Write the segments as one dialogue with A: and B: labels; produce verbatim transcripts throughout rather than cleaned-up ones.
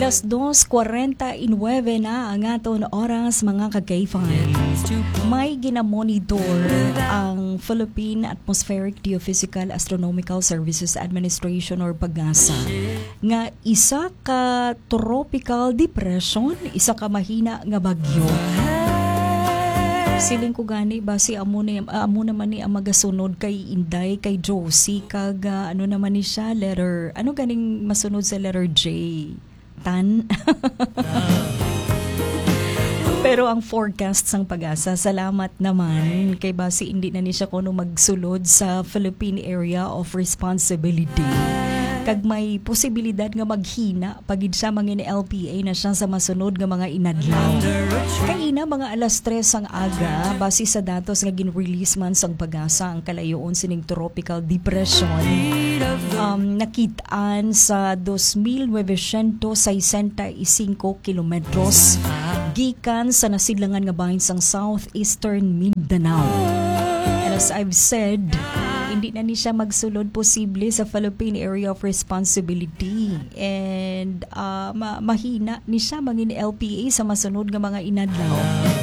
A: Las dos forty-nine na ang aton oras mga ka-K five. May ginamonitor ang Philippine Atmospheric Geophysical Astronomical Services Administration or PAGASA nga isa ka tropical depression, isa ka mahina nga bagyo. Siling ko gani basi amo na amo naman ni ang magasunod kay Inday kay Josie kag uh, ano naman ni siya letter ano ganing masunod sa letter J tan. Pero ang forecast sang PAGASA, salamat naman kay basi hindi na ni siya kuno magsulod sa Philippine Area of Responsibility. Kag may posibilidad nga maghina pagid siya mangin L P A na siya sa masunod nga mga inadlaw. Kay ina mga alas tres ang aga base sa datos nga gin-release man sang PAGASA ang kalayoon sining tropical depression um, nakitaan sa two thousand nine hundred sixty-five kilometros gikan sa nasidlangan nga bahin sang southeastern Mindanao. And as I've said, hindi na ni siya magsulod posible sa Philippine Area of Responsibility and uh, ma- mahina ni siya mangin L P A sa masunod nga mga inadlaw.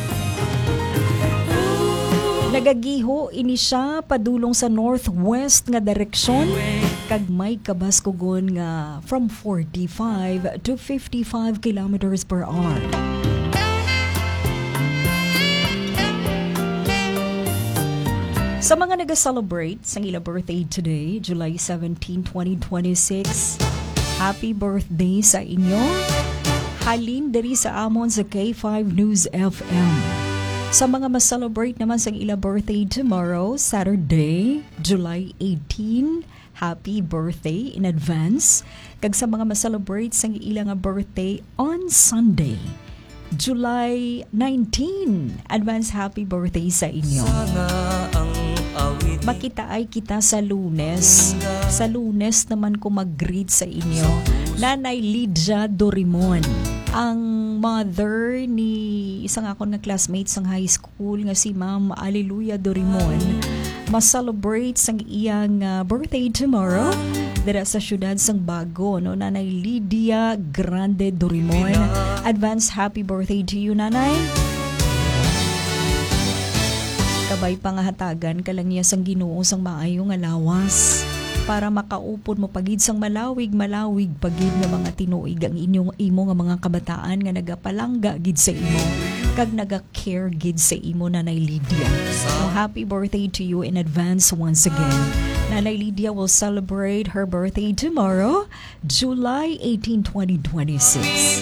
A: Nagagiho ini siya padulong sa northwest nga direksyon kag may kabaskugon nga from forty-five to fifty-five kilometers per hour. Sa mga nag-celebrate sa ila birthday today, July seventeenth, twenty twenty-six, happy birthday sa inyo. Halin diri sa amon sa K five News F M. Sa mga ma-celebrate naman sa ila birthday tomorrow, Saturday, July eighteenth, happy birthday in advance. Kag sa mga ma-celebrate sa ila nga birthday on Sunday, July nineteenth, advance happy birthday sa inyo. Makita ay kita sa Lunes. Sa Lunes naman ko mag-greet sa inyo. Nanay Lydia Dorimon, ang mother ni isang ako na classmate sa high school nga si Ma'am Alleluia Dorimon. Ma-celebrate sang iyang uh, birthday tomorrow dira sa syudad sang Bago, no? Nanay Lydia Grande Dorimon. Advance happy birthday to you, Nanay. Kabay pangahatagan ka lang niya sang Ginoo sang maayo nga lawas para makaupod mo pagid sang malawig malawig pagid nga mga tinuig ang inyong imo nga mga kabataan nga nagapalangga gid sa imo kag naga-care gid sa imo, Nanay Lydia. So happy birthday to you in advance once again. Nanay Lydia will celebrate her birthday tomorrow, July eighteenth, twenty twenty-six.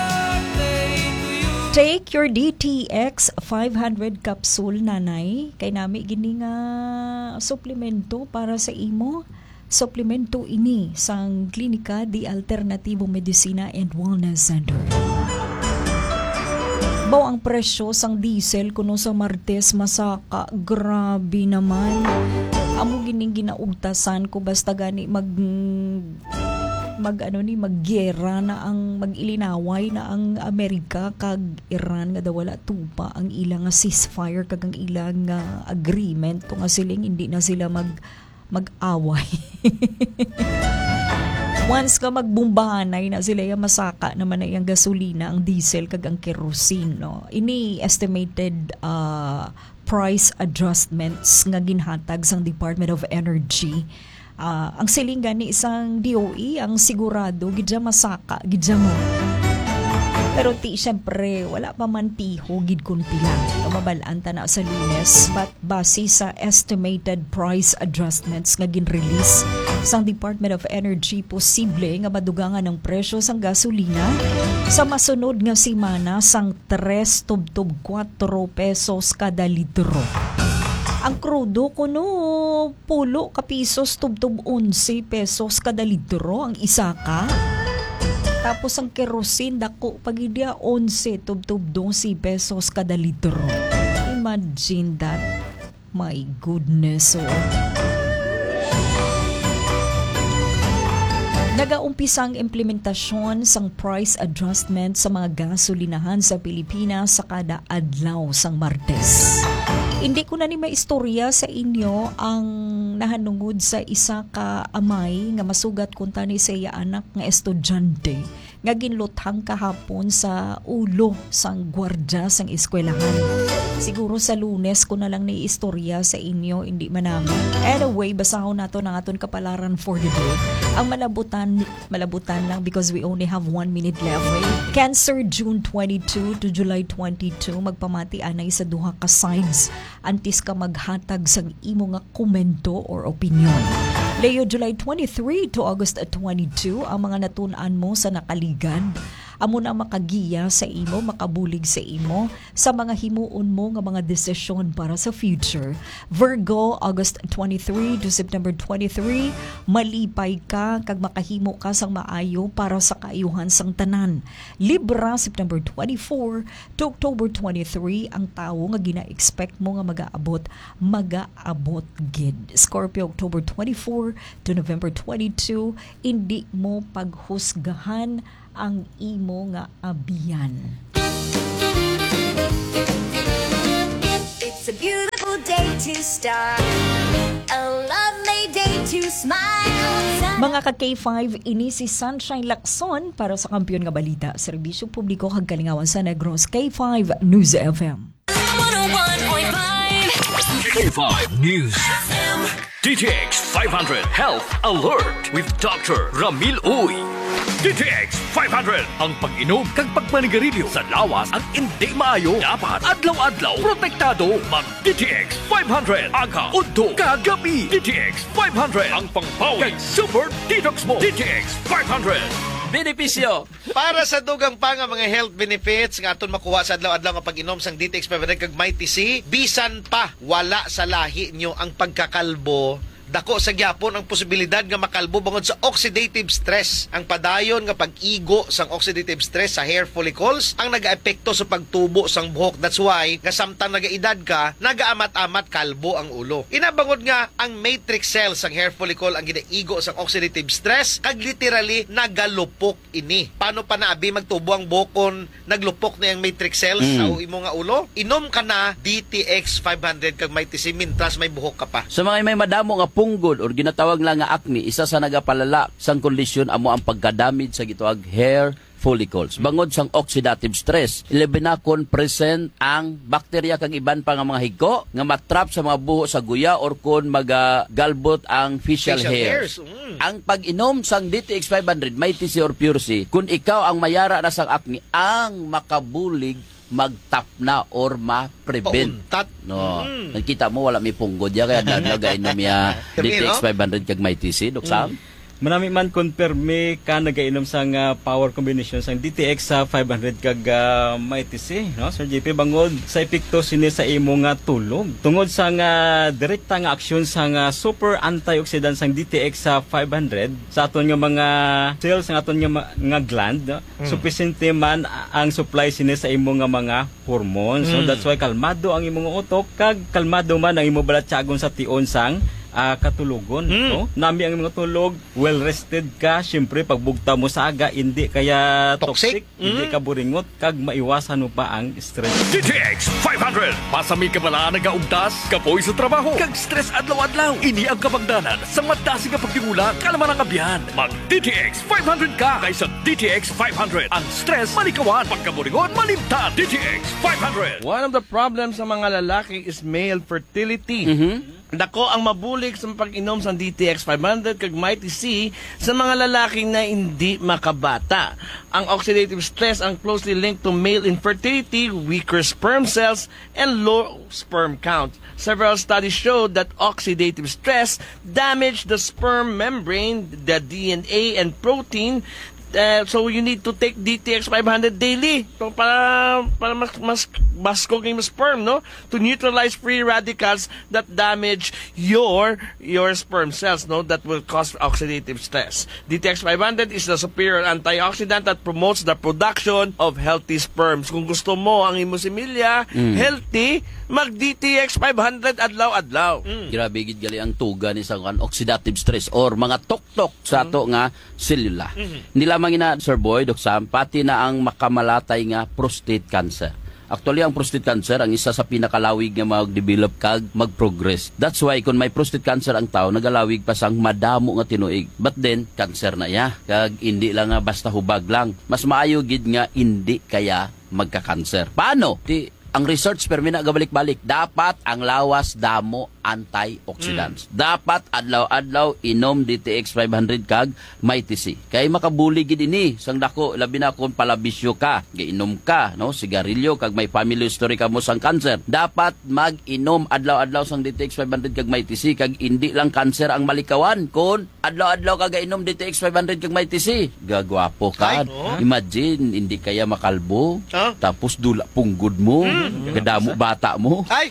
A: Take your D T X five hundred capsule, Nanay. Kay nami gini nga suplemento para sa imo. Suplemento ini sang Klinika di Alternativo Medicina and Wellness Center. Baw ang presyo sang diesel kuno sa Martes masaka. Grabe naman. Amo gining ginaugtasan ko basta gani mag mag ano ni magyera na ang mag-ilinaway na ang Amerika kag Iran nga daw wala tupa ang ilang nga ceasefire kag ang ilang nga agreement to nga siling hindi na sila mag mag-away. Once ka magbumbahanay na sila yung masaka naman na yung gasolina, ang diesel kag ang kerosene, no. Ini estimated uh, price adjustments nga ginhatag sang Department of Energy. Uh, ang siling gani isang D O E ang sigurado gidya masaka gidya mo. Pero ti syempre wala pa man piho gid kun pila kamabalaan ta na sa Lunes but base sa estimated price adjustments nga gin-release sang Department of Energy, posible nga madugangan ang presyo sang gasolina sa masunod nga semana sang tres tubtob kwatro pesos kada litro. Ang krudo kuno pulo ka pisos tubtob onse pesos kada litro ang isa ka. Tapos ang kerosene dako pagidya onse tubtob dose pesos kada litro. Imagine that. My goodness. Oh. Nagaumpisang implementasyon sang price adjustment sa mga gasolinahan sa Pilipinas sa kada adlaw sang Martes. Hindi ko na ni maistorya sa inyo ang nahanungod sa isa ka amay nga masugat kunta ni sa iya anak nga estudyante nga ginluthang kahapon sa ulo sang gwardya sang eskwelahan. Siguro sa Lunes ko na lang ni istorya sa inyo, hindi man naman. Anyway, basahon nato ng aton kapalaran for the day. Ang malabutan, malabutan lang because we only have one minute left. Cancer, June twenty-second to July twenty-second, magpamati anay sa duha ka sides. Antis ka maghatag sang imo nga komento or opinion. Leo, July twenty-third to August twenty-second, ang mga natun-an mo sa nakaligad. Amo na makagiya sa imo, makabulig sa imo sa mga himuon mo nga mga desisyon para sa future. Virgo, August twenty-third to September twenty-third, malipay ka kag makahimo ka sang maayo para sa kaayuhan sang tanan. Libra, September twenty-fourth to October twenty-third, ang tawo nga gina-expect mo nga mag-aabot, mag-aabot gid. Scorpio, October twenty-fourth to November twenty-second, hindi mo paghusgahan ang imo nga abiyan.
B: It's a beautiful day to start, a lovely day to smile.
A: Mga ka-K five, ini si Sunshine Lacson para sa Kampiyon nga Balita, Serbisyo Publiko kag Kalingawan sa Negros. K five News F M.
B: one oh one point five
C: K five News F M. D T X five hundred Health Alert with Doctor Ramil Uy. D T X five hundred, ang pag-inom kag pagmanigarilyo sa lawas ang hindi maayo. Dapat adlaw-adlaw protektado. Mag D T X five hundred aga udto kagabi. D T X five hundred, ang pangpawi kag super detox mo. D T X five hundred.
D: Benepisyo para sa dugang pa nga mga health benefits nga aton makuha sa adlaw-adlaw nga pag-inom sang D T X five hundred kag Mighty C, bisan pa wala sa lahi nyo ang pagkakalbo. Dako sa gyapon ang posibilidad nga makalbo bangod sa oxidative stress. Ang padayon nga pag-igo sang oxidative stress sa hair follicles ang nagaepekto sa pagtubo sang buhok. That's why nga samtang nagaedad ka, nagaamat-amat kalbo ang ulo. Inabangod nga ang matrix cells sang hair follicle ang ginaigo sang oxidative stress kag literally nagalupok ini. Paano pa naabi magtubo ang buhokon naglupok na yung matrix cells mm. sa imo nga ulo? Inom ka na D T X five hundred kag Mighty C mintras may buhok ka pa.
E: Sa mga may madamo nga punggod or ginatawag lang nga acne, isa sa nagapalala sang kondisyon amo ang pagkadamage sa gituag hair follicles. Bangod sang oxidative stress, ilabi na kon present ang bakterya kag iban pa nga mga higko nga matrap sa mga buho sa guya or kon magagalbot ang facial,
D: Facial
E: hairs.
D: hairs, mm.
E: Ang pag-inom sang D T X five hundred, Mighty C or Pure C, kung ikaw ang mayara na sang acne, ang makabulig magtap na or ma-prevent.
D: Pauntat.
E: No.
D: Mm.
E: Nakita mo wala may punggod ya kaya nagay na miya D T X five hundred kag Mighty C, Dok Sam.
D: Mm.
F: Manami man konperme ka nagainom sang uh, power combination sang D T X sa five hundred kag uh, Mighty C, no? Sir J P, bangod sa epekto sini sa imo nga tulog. Tungod sang uh, direkta nga aksyon sang uh, super antioxidant sang D T X sa five hundred sa aton nga mga cells sa aton nga, nga gland, no? Mm. Sufficiente man ang supply sini sa imo nga mga hormones. Mm. So that's why kalmado ang imo nga utok kag kalmado man ang imo balatsagon sa tion sang Uh, katulugon, mm. no? Nami ang mga tulog, well rested ka, syempre pagbugta mo sa aga, hindi kaya toxic, toxic mm. hindi ka buringot, kag maiwasan mo pa ang stress.
C: D T X five hundred, pasami ka bala nagaugdas, kapoy sa trabaho, kag stress adlaw-adlaw. Ini ang kabangdanan sa matasi nga pagtingulang kalaman ang abyan. Mag D T X five hundred ka kaysa D T X five hundred. Ang stress malikawan, pagkaburingon malimtan. D T X five hundred.
G: One of the problems sa mga lalaki is male fertility.
E: Mm-hmm.
G: Dako ang mabulig sa pag-inom sa D T X five hundred kag Mighty C sa mga lalaking na hindi makabata. Ang oxidative stress ang closely linked to male infertility, weaker sperm cells, and low sperm count. Several studies showed that oxidative stress damaged the sperm membrane, the D N A and protein. Uh, so you need to take D T X five hundred daily so para para mas mas basko ng sperm, no, to neutralize free radicals that damage your your sperm cells, no, that will cause oxidative stress. D T X five hundred is the superior antioxidant that promotes the production of healthy sperms. Kung gusto mo ang imo similya mm. healthy, mag D T X five hundred adlaw-adlaw.
E: Mm. Grabe gid gali ang tuga ni sa oxidative stress or mga tok-tok sa ato mm. nga selula. Mm-hmm. Nila lamang ina, Sir Boy, Dok Sam, pati na ang makamalatay nga prostate cancer. Actually, ang prostate cancer ang isa sa pinakalawig nga mag-develop kag mag-progress. That's why kung may prostate cancer ang tao, nagalawig pa sang madamo nga tinuig. But then, cancer na ya. Kag hindi lang nga basta hubag lang. Mas maayo gid nga hindi kaya magka-cancer. Paano? Ti ang research permi na gabalik-balik, dapat ang lawas damo antioxidants. Mm. Dapat adlaw-adlaw inom D T X five hundred kag may T C. Kay makabuli gid ini sang dako labi na kung palabisyo ka, giinom ka, no, sigarilyo kag may family history ka mo sang cancer. Dapat mag-inom adlaw-adlaw sang D T X five hundred kag may T C kag hindi lang cancer ang malikawan kun adlaw-adlaw ka gainom D T X five hundred kag may T C. Gagwapo ka.
D: Ay, no?
E: Imagine hindi kaya makalbo,
D: Huh?
E: tapos dula punggod mo. Mm. Kadamo bata mo.
D: Ay!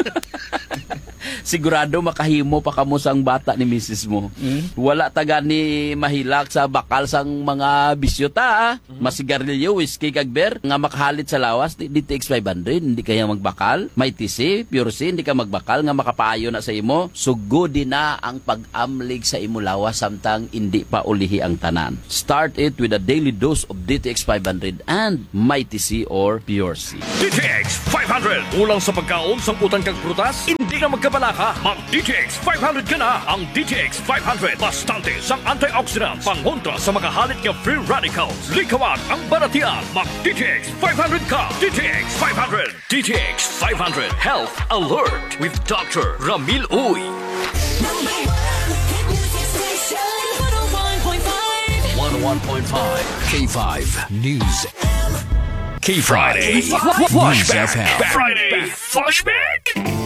E: Sigurado makahimo pa kamo sang bata ni misis mo. Mm. Wala taga ni mahilak sa bakal sang mga bisyota. Mm. Masigarilyo, whiskey kag beer nga makahalit sa lawas D T X five hundred, hindi kaya magbakal. May T C, pure C, hindi ka magbakal nga makapaayo na sa imo. Sugod din na ang pag-amlig sa imo lawas samtang hindi pa ulihi ang tanan. Start it with a daily dose of D T X five hundred and may T C or pure C.
C: D T X five hundred. Ulang sa pagkaon sang utang kag prutas, hindi ka magkabalaka. Mag-D T X five hundred ka na. Ang D T X five hundred, bastante sang antioxidants, pangontra sa makahalit nga free radicals. Likawan ang baratian. Mag-D T X five hundred ka. D T X five hundred. D T X five hundred Health Alert with Doctor Ramil Uy.
B: Number one hit music station, one oh one point five.
C: one oh one point five K five News. K Friday.
B: Flashback.
C: Friday Flashback.